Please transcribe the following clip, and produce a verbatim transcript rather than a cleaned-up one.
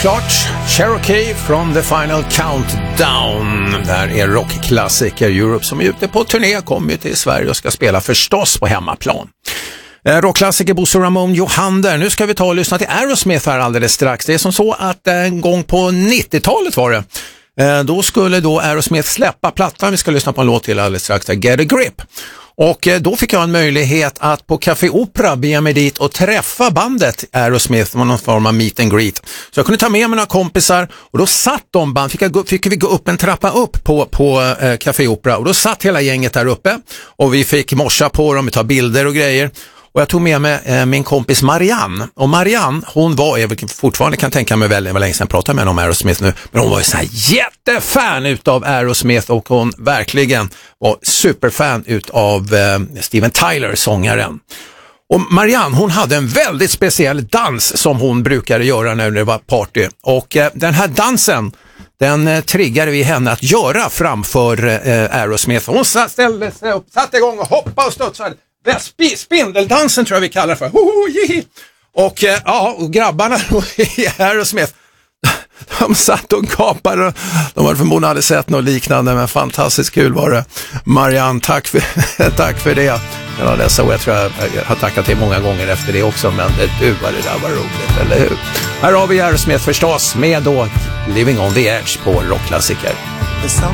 Klart, Cherokee from the final countdown. Där är rockklassiker Europe som är ute på turné, kommer till Sverige och ska spela förstås på hemmaplan. Rockklassiker Bosse Ramon Johander. Nu ska vi ta och lyssna till Aerosmith här alldeles strax. Det är som så att en gång på nittiotalet var det. Då skulle då Aerosmith släppa plattan. Vi ska lyssna på en låt till alldeles strax, Get a Grip. Och då fick jag en möjlighet att på Café Opera be mig dit och träffa bandet Aerosmith med någon form av meet and greet. Så jag kunde ta med mig några kompisar och då satt de band, fick, jag, fick vi gå upp en trappa upp på, på eh, Café Opera och då satt hela gänget där uppe och vi fick morsa på dem, vi tar bilder och grejer. Och jag tog med mig eh, min kompis Marianne. Och Marianne, hon var, jag fortfarande kan tänka mig väl, det var länge sedan jag pratade med henne om Aerosmith nu, men hon var ju så här jättefan utav Aerosmith och hon verkligen var superfan utav eh, Steven Tyler, sångaren. Och Marianne, hon hade en väldigt speciell dans som hon brukade göra när det var party. Och eh, den här dansen, den eh, triggade vi henne att göra framför eh, Aerosmith. Hon ställde sig upp, satte igång och hoppade och studsade. Sp- spindeldansen tror jag vi kallar för. Hoho, och eh, ja, och grabbarna i Aerosmith, de satt och gapade. Och de hade förmodligen aldrig sett något liknande, men fantastiskt kul var det. Marianne, tack för, tack för det. Ja, dessa, och jag tror jag, jag har tackat till många gånger efter det också, men det, du, vad det där var roligt, eller hur? Här har vi Aerosmith förstås med då Living on the Edge på rockklassiker.